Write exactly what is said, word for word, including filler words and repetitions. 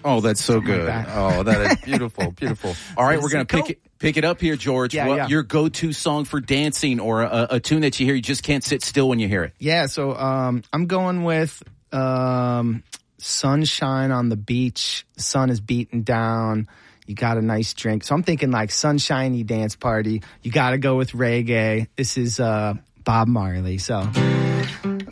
Oh, that's so Something good. like that. Oh, that is beautiful, beautiful. All right, we're going to pick it, pick it up here, George. Yeah, What, yeah. Your go-to song for dancing or a, a tune that you hear, you just can't sit still when you hear it. Yeah, so um, I'm going with um, Sunshine on the Beach. The sun is beating down. You got a nice drink. So I'm thinking like sunshiny dance party. You got to go with reggae. This is uh, Bob Marley. So